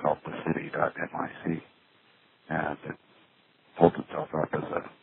called thecity.nyc, and it holds itself up as a